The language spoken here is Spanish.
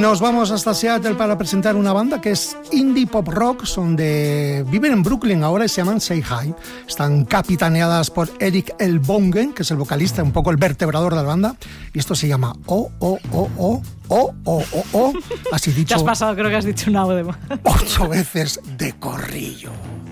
nos vamos hasta Seattle para presentar una banda que es indie pop rock, viven en Brooklyn ahora y se llaman Say Hi. Están capitaneadas por Eric Elbongen, que es el vocalista, un poco el vertebrador de la banda, y esto se llama así dicho. Te has pasado, creo que has dicho una O de más. 8 veces de corrillo.